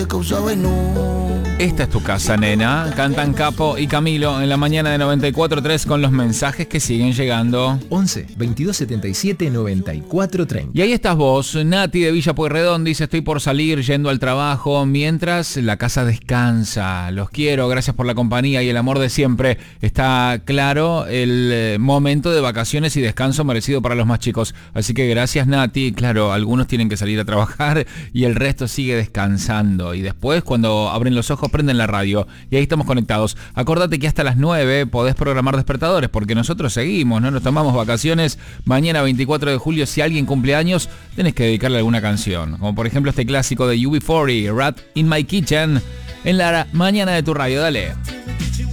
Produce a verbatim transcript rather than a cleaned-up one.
causaba enojo. Esta es tu casa, nena. Cantan Capo y Camilo en la mañana de noventa y cuatro tres con los mensajes que siguen llegando. once, veintidós setenta y siete, noventa y cuatro treinta. Y ahí estás vos, Nati de Villa Pueyrredón, dice: estoy por salir yendo al trabajo mientras la casa descansa. Los quiero, gracias por la compañía y el amor de siempre. Está claro el momento de vacaciones y descanso merecido para los más chicos. Así que gracias, Nati. Claro, algunos tienen que salir a trabajar y el resto sigue descansando. Y después, cuando abren los ojos, prenden la radio y ahí estamos conectados. Acordate que hasta las nueve podés programar despertadores porque nosotros seguimos, no nos tomamos vacaciones. Mañana veinticuatro de julio, si alguien cumple años, tenés que dedicarle alguna canción, como por ejemplo este clásico de U B cuarenta, Rat in My Kitchen, en la mañana de tu radio. Dale.